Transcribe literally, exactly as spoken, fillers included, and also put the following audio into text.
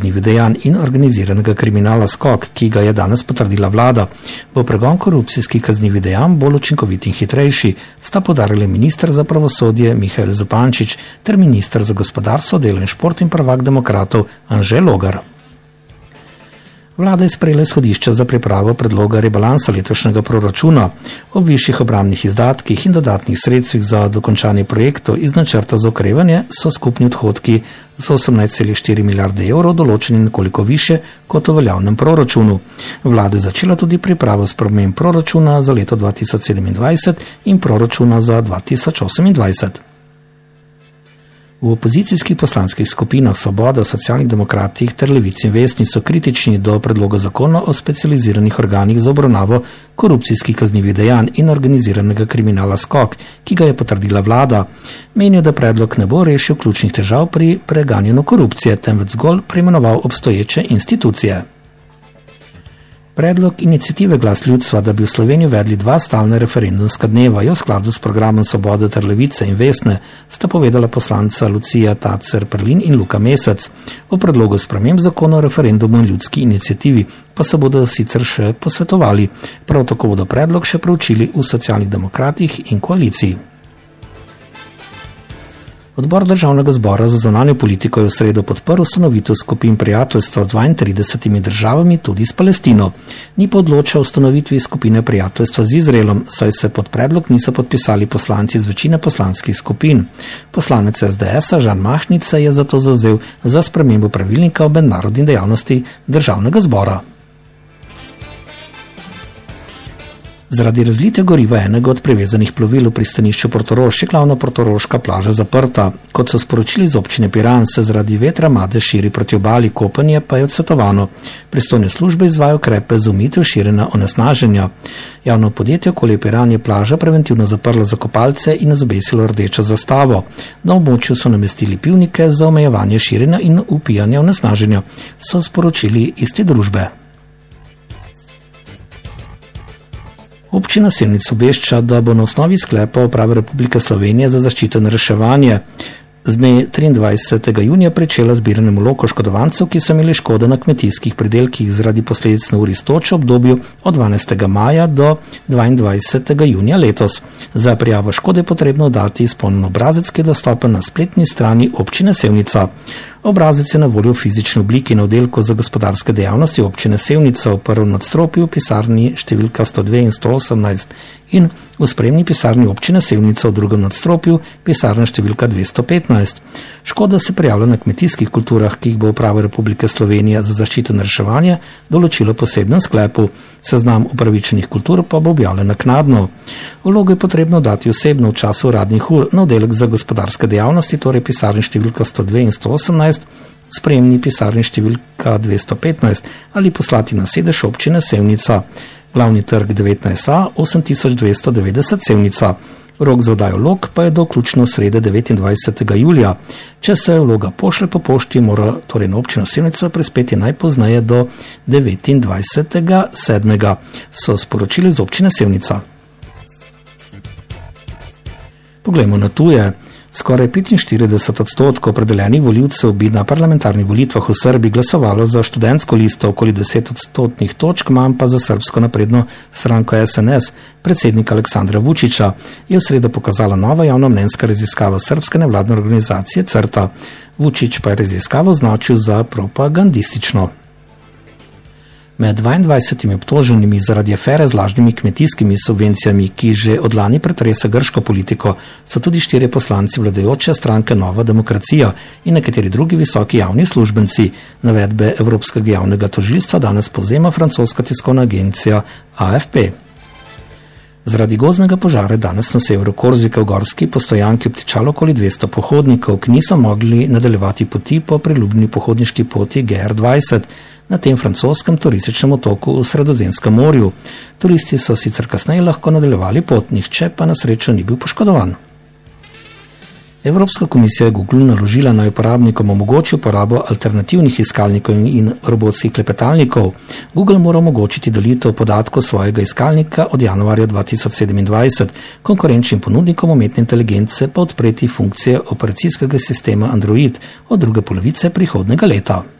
kaznivih dejanj in organiziranega kriminala skok, ki ga je danes potrdila vlada, bo pregon korupcijskih kaznivih dejanj bolj učinkovit in hitrejši, sta poudarili minister za pravosodje Mihael Zupančič ter minister za gospodarstvo, delo in šport in prvak demokratov Anže Logar. Vlada je sprejela izhodišča za pripravo predloga rebalansa letošnjega proračuna. Ob višjih obrambnih izdatkih in dodatnih sredstvih za dokončanje projektov iz načrta za okrevanje so skupni odhodki z osemnajst celih štiri milijarde evrov določeni nekoliko više kot v veljavnem proračunu. Vlada je začela tudi pripravo sprememb proračuna za leto dva tisoč sedemindvajset in proračuna za dva tisoč osemindvajset. V opozicijskih poslanskih skupinah Svoboda, Socialnih demokratih ter Levici in Vesni so kritični do predloga zakona o specializiranih organih za obravnavo korupcijskih kaznivih dejanj in organiziranega kriminala skok, ki ga je potrdila vlada. Menijo, da predlog ne bo rešil ključnih težav pri preganjanju korupcije, temveč zgolj preimenoval obstoječe institucije. Predlog iniciative Glas ljudstva, da bi v Sloveniji uvedli dva stalna referendumska dneva, je v skladu s programom Svobode ter Levice in Vesne, sta povedala poslanca Lucija Tacer Perlin in Luka Mesec. O predlogu sprememb zakona o referendumu in ljudski iniciativi pa se bodo sicer še posvetovali. Prav tako bodo predlog še proučili v Socialnih demokratih in koaliciji. Odbor Državnega zbora za zunanjo politiko je v sredo podprl ustanovitev skupin prijateljstva z dvaintridesetimi državami, tudi s Palestino. Ni pa odločal o ustanovitvi skupine prijateljstva z Izraelom, saj se pod predlog niso podpisali poslanci z večine poslanskih skupin. Poslanec es de esa Žan Mahnič se je zato zavzel za spremembo pravilnika o mednarodni dejavnosti Državnega zbora. Zaradi razlitja goriva enega od prevezanih plovil v pristanišču Portorož je glavna portoroška plaža zaprta. Kot so sporočili iz občine Piran, se zaradi vetra Made širi proti obali, kopanje pa je odsvetovano. Pristojne službe izvajajo ukrepe za omejitev širjenja onesnaženja. Javno podjetje okoli Piran je plaža preventivno zaprlo za kopalce in zabesilo rdečo zastavo. Na območju so namestili pivnike za omejevanje širjenja in upijanja onesnaženja, so sporočili iz te družbe. Občina Sevnica obvešča, da bo na osnovi sklepa Uprave Republike Slovenije za zaščito in reševanje z dne triindvajsetega junija pričela zbiranje vlog oškodovancev, ki so imeli škode na kmetijskih pridelkih zaradi posledic neurij s točo v obdobju od dvanajstega maja do dvaindvajsetega junija letos. Za prijavo škode je potrebno dati izpolnjen obrazec, ki je dostopen na spletni strani občine Sevnica. Obrazec je na voljo v fizični obliki na oddelku za gospodarske dejavnosti občine Sevnica v prvem nadstropju v pisarni številka sto dve in sto osemnajst in v spremni pisarni občine Sevnica v drugem nadstropju pisarna številka dvesto petnajst. Škoda se prijavlja na kmetijskih kulturah, ki jih bo Uprava Republike Slovenije za zaščito in reševanje določilo posebnem sklepu. Seznam upravičenih kultur pa bo objavljen naknadno. Vlogo je potrebno dati osebno v času uradnih ur na oddelek za gospodarske dejavnosti, torej pisarni številka sto dve in sto osemnajst, v spremni pisarni številka dvesto petnajst ali poslati na sedež občine Sevnica. Glavni trg devetnajst a, osem tisoč dvesto devetdeset Sevnica. Rok za oddajo vlog pa je do vključno srede devetindvajsetega julija. Če se vloga pošlje po pošti, mora torej na občino Sevnica prispeti najpozneje do devetindvajsetega sedmega, so sporočili z občine Sevnica. Poglejmo na tuje. Skoraj petinštirideset odstotkov opredeljenih volivcev bi na parlamentarnih volitvah v Srbiji glasovalo za študentsko listo, okoli deset odstotnih točk manj pa za srbsko napredno stranko es en es. Predsednik Aleksandra Vučića je v sredo pokazala nova javnomnenjska raziskava srbske nevladne organizacije Crta. Vučić pa je raziskavo označil za propagandistično. Med dvaindvajsetimi obtoženimi zaradi afere z lažnimi kmetijskimi subvencijami, ki že od lani pretresa grško politiko, so tudi štirje poslanci vladajoče stranke Nova demokracija in nekateri drugi visoki javni uslužbenci. Navedbe Evropskega javnega tožilstva danes povzema francoska tiskovna agencija A F P. Zaradi gozdnega požara danes na severu Korzike v gorski postojanki obtičalo okoli dvesto pohodnikov, ki niso mogli nadaljevati poti po priljubljeni pohodniški poti G R dvajset na tem francoskem turističnem otoku v Sredozemskem morju. Turisti so sicer kasneje lahko nadaljevali pot, nihče pa na srečo ni bil poškodovan. Evropska komisija je Google naložila, naj uporabnikom omogoči uporabo alternativnih iskalnikov in robotskih klepetalnikov. Google mora omogočiti delitev podatkov svojega iskalnika od januarja dva tisoč sedemindvajset, konkurenčnim ponudnikom umetne inteligence pa odpreti funkcije operacijskega sistema Android od druge polovice prihodnjega leta.